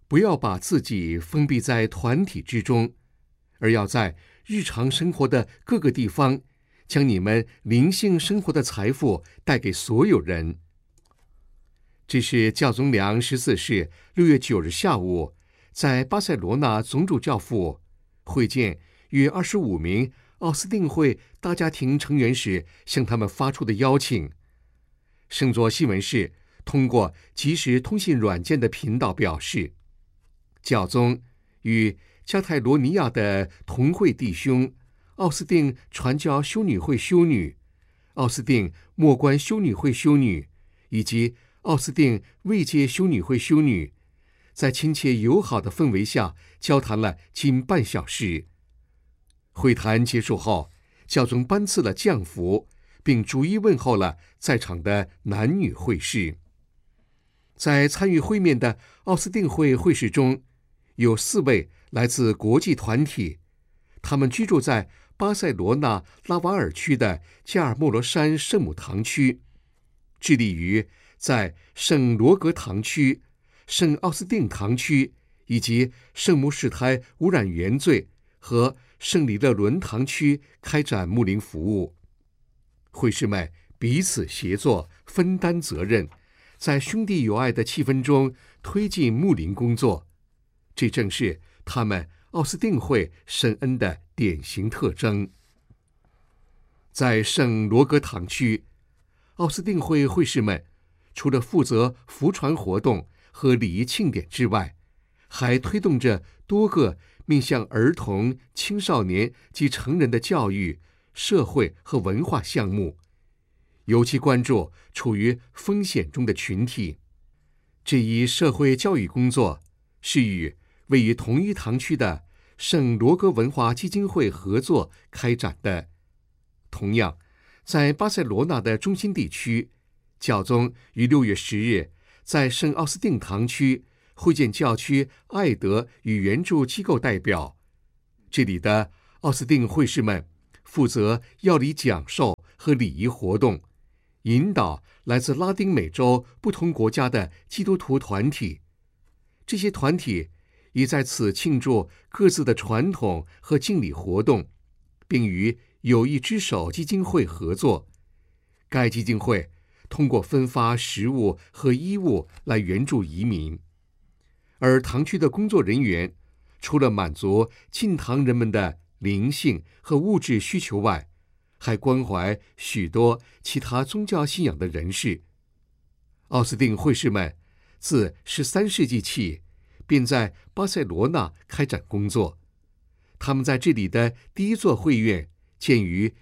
不要把自己封闭在团体之中，而要在日常生活的各个地方，将你们灵性生活的财富带给所有人。这是教宗良14世6月9日下午在巴塞罗那总主教府会见约25名奥斯定会大家庭成员时向他们发出的邀请。圣座新闻室通过即时通信软件的频道表示，教宗与加泰罗尼亚的同会弟兄、奥斯定传教修女会修女、奥斯定默观修女会修女以及奥斯定卫界修女会修女，在亲切友好的氛围下交谈了近半小时。会谈结束后，教宗颁赐了降服，并逐一问候了在场的男女会士。在参与会面的奥斯定会会士中，有4位来自国际团体，他们居住在巴塞罗那拉瓦尔区的加尔默罗山圣母堂区，致力于在圣罗格堂区、圣奥斯定堂区以及圣母使胎污染原罪和圣里勒伦堂区开展牧灵服务。会士们彼此协作，分担责任，在兄弟友爱的气氛中推进牧灵工作。这正是他们奥斯定会神恩的典型特征。在圣罗格堂区，奥斯定会会士们除了负责福传活动和礼仪庆典之外，还推动着多个面向儿童、青少年及成人的教育、社会和文化项目，尤其关注处于风险中的群体。这一社会教育工作是与位于同一堂区的圣罗格文化基金会合作开展的。同样，在巴塞罗那的中心地区，教宗于6月10日在圣奥斯定堂区会见教区爱德与援助机构代表。这里的奥斯定会士们负责药理讲授和礼仪活动，引导来自拉丁美洲不同国家的基督徒团体。这些团体已在此庆祝各自的传统和敬礼活动，并与友谊之手基金会合作。该基金会通过分发食物和衣物来援助移民。而堂区的工作人员除了满足进堂人们的灵性和物质需求外，还关怀许多其他宗教信仰的人士。奥斯定会士们自13世纪起便在巴塞罗那开展工作。他们在这里的第一座会院建于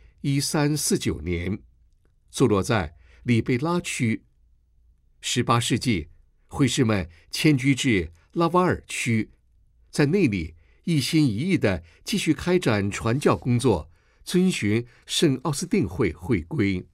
1349年，坐落在里贝拉区。18世纪，会士们迁居至拉瓦尔区，在那里一心一意地继续开展传教工作，遵循圣奥斯定会会规。